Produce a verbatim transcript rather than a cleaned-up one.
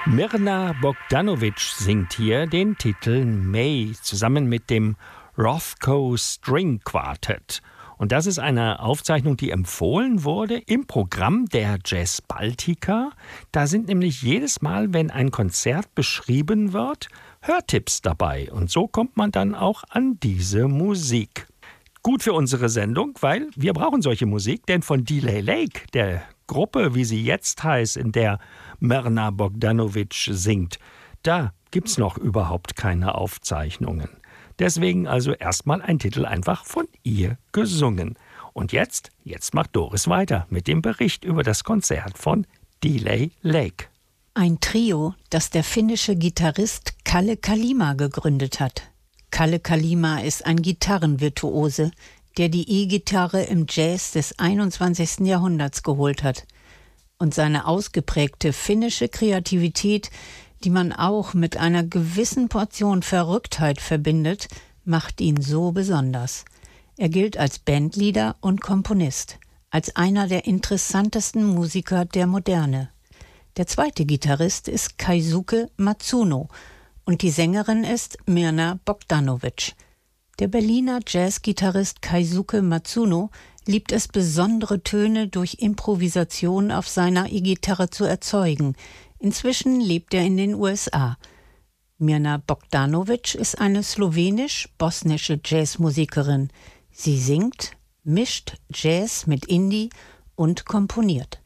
Mirna Bogdanovic singt hier den Titel May zusammen mit dem Rothko String Quartet. Und das ist eine Aufzeichnung, die empfohlen wurde im Programm der Jazz Baltica. Da sind nämlich jedes Mal, wenn ein Konzert beschrieben wird, Hörtipps dabei. Und so kommt man dann auch an diese Musik. Gut für unsere Sendung, weil wir brauchen solche Musik, denn von Delay Lake, der Gruppe, wie sie jetzt heißt, in der Mirna Bogdanovic singt, da gibt's noch überhaupt keine Aufzeichnungen. Deswegen also erstmal ein Titel einfach von ihr gesungen. Und jetzt, jetzt macht Doris weiter mit dem Bericht über das Konzert von Delay Lake. Ein Trio, das der finnische Gitarrist Kalle Kalima gegründet hat. Kalle Kalima ist ein Gitarrenvirtuose, der die E-Gitarre im Jazz des einundzwanzigsten Jahrhunderts geholt hat. Und seine ausgeprägte finnische Kreativität, die man auch mit einer gewissen Portion Verrücktheit verbindet, macht ihn so besonders. Er gilt als Bandleader und Komponist, als einer der interessantesten Musiker der Moderne. Der zweite Gitarrist ist Keisuke Matsuno und die Sängerin ist Mirna Bogdanovic. Der Berliner Jazzgitarrist Keisuke Matsuno liebt es, besondere Töne durch Improvisation auf seiner E-Gitarre zu erzeugen. Inzwischen lebt er in den U S A. Mirna Bogdanovic ist eine slowenisch-bosnische Jazzmusikerin. Sie singt, mischt Jazz mit Indie und komponiert.